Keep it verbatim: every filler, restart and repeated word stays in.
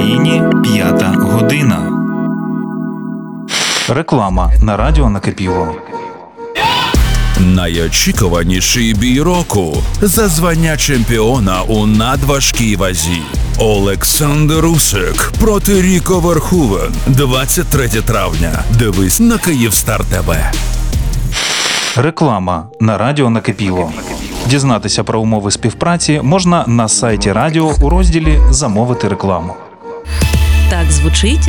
Україні п'ята година. Реклама на радіо накипіло. Найочікуваніший бій року за звання чемпіона у надважкій вазі. Олександр Усик проти Ріко Верховен. двадцять третє травня. Дивись на Київстар ТВ. Реклама на радіо накипіло. Дізнатися про умови співпраці можна на сайті радіо у розділі «Замовити рекламу». Так звучить